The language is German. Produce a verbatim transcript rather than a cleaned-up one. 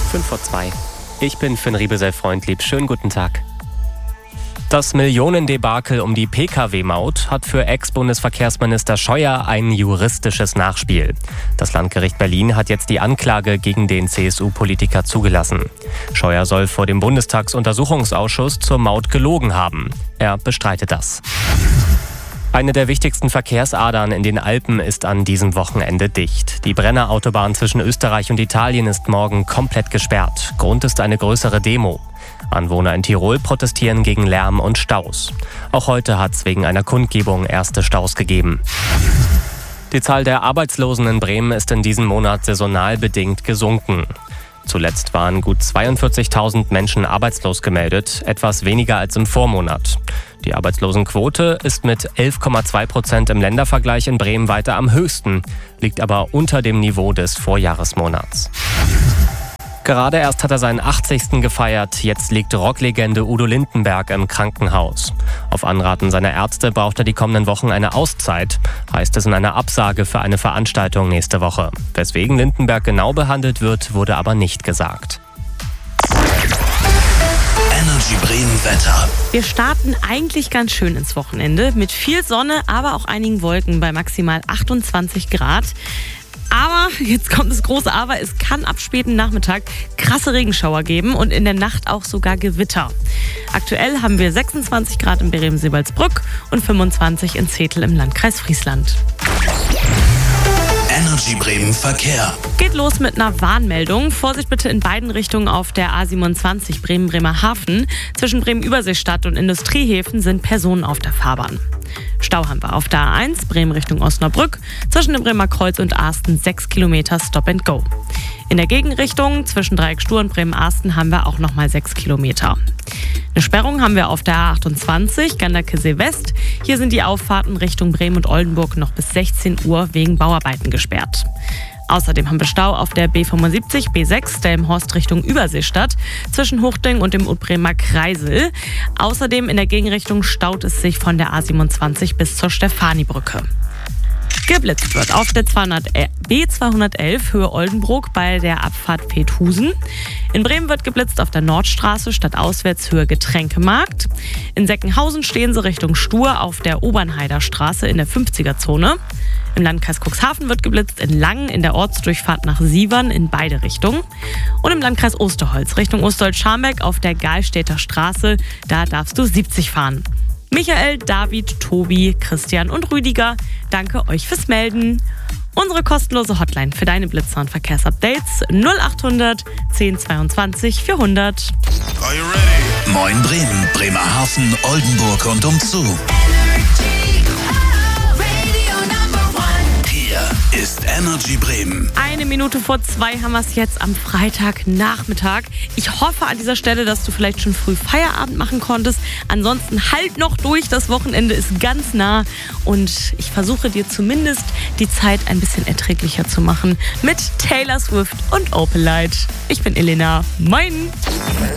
fünf vor zwei. Ich bin Finn Riebesell-Freundlieb. Schönen guten Tag. Das Millionendebakel um die P K W-Maut hat für Ex-Bundesverkehrsminister Scheuer ein juristisches Nachspiel. Das Landgericht Berlin hat jetzt die Anklage gegen den C S U-Politiker zugelassen. Scheuer soll vor dem Bundestagsuntersuchungsausschuss zur Maut gelogen haben. Er bestreitet das. Eine der wichtigsten Verkehrsadern in den Alpen ist an diesem Wochenende dicht. Die Brenner-Autobahn zwischen Österreich und Italien ist morgen komplett gesperrt. Grund ist eine größere Demo. Anwohner in Tirol protestieren gegen Lärm und Staus. Auch heute hat es wegen einer Kundgebung erste Staus gegeben. Die Zahl der Arbeitslosen in Bremen ist in diesem Monat saisonal bedingt gesunken. Zuletzt waren gut zweiundvierzigtausend Menschen arbeitslos gemeldet, etwas weniger als im Vormonat. Die Arbeitslosenquote ist mit elf Komma zwei Prozent im Ländervergleich in Bremen weiter am höchsten, liegt aber unter dem Niveau des Vorjahresmonats. Gerade erst hat er seinen achtzigsten gefeiert, jetzt liegt Rocklegende Udo Lindenberg im Krankenhaus. Auf Anraten seiner Ärzte braucht er die kommenden Wochen eine Auszeit, heißt es in einer Absage für eine Veranstaltung nächste Woche. Weswegen Lindenberg genau behandelt wird, wurde aber nicht gesagt. Energy Bremen Wetter. Wir starten eigentlich ganz schön ins Wochenende mit viel Sonne, aber auch einigen Wolken bei maximal achtundzwanzig Grad. Aber, jetzt kommt das große Aber, es kann ab späten Nachmittag krasse Regenschauer geben und in der Nacht auch sogar Gewitter. Aktuell haben wir sechsundzwanzig Grad in Bremen-Seebaldsbrück und fünfundzwanzig in Zetel im Landkreis Friesland. Energy Bremen Verkehr. Geht los mit einer Warnmeldung. Vorsicht bitte in beiden Richtungen auf der A siebenundzwanzig Bremen-Bremerhaven. Zwischen Bremen-Überseestadt und Industriehäfen sind Personen auf der Fahrbahn. Stau haben wir auf der A eins, Bremen Richtung Osnabrück, zwischen dem Bremer Kreuz und Arsten sechs Kilometer Stop and Go. In der Gegenrichtung zwischen Dreieckstuhr und Bremen-Arsten haben wir auch nochmal sechs Kilometer. Eine Sperrung haben wir auf der A achtundzwanzig, Ganderkesee West. Hier sind die Auffahrten Richtung Bremen und Oldenburg noch bis sechzehn Uhr wegen Bauarbeiten gesperrt. Außerdem haben wir Stau auf der B fünfundsiebzig, B sechs, Delmenhorst Richtung Überseestadt, zwischen Hochding und dem Utbremer Kreisel. Außerdem in der Gegenrichtung staut es sich von der A siebenundzwanzig bis zur Stefanibrücke. Geblitzt wird auf der B zweihundertelf Höhe Oldenburg bei der Abfahrt Pethusen. In Bremen wird geblitzt auf der Nordstraße stadtauswärts Höhe Getränkemarkt. In Seckenhausen stehen sie Richtung Stur auf der Obernheider Straße in der fünfziger-Zone. Im Landkreis Cuxhaven wird geblitzt in Langen in der Ortsdurchfahrt nach Sievern in beide Richtungen. Und im Landkreis Osterholz Richtung Osterholz-Scharmbeck auf der Galstädter Straße, da darfst du siebzig fahren. Michael, David, Tobi, Christian und Rüdiger, danke euch fürs Melden. Unsere kostenlose Hotline für deine Blitzer und Verkehrsupdates null achthundert zehn zweiundzwanzig vierhundert. Are you ready? Moin Bremen, Bremerhaven, Oldenburg und umzu. Hier ist Energy Bremen. Eine Minute vor zwei haben wir es jetzt am Freitagnachmittag. Ich hoffe an dieser Stelle, dass du vielleicht schon früh Feierabend machen konntest. Ansonsten halt noch durch, das Wochenende ist ganz nah. Und ich versuche dir zumindest die Zeit ein bisschen erträglicher zu machen mit Taylor Swift und Opalite. Ich bin Elena. Moin!